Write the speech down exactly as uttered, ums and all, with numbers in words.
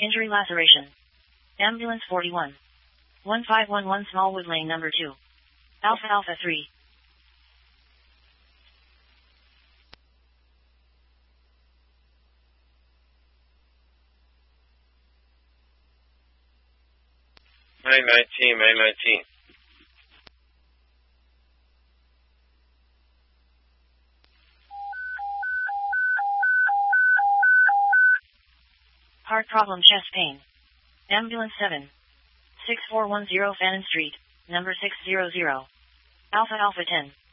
Injury laceration. Ambulance forty-one. one five one one Smallwood Lane number two. Alpha Alpha three. nine nineteen, nine nineteen. Heart problem, chest pain. Ambulance seven. six four one zero Fannin Street, number six hundred. Alpha Alpha ten.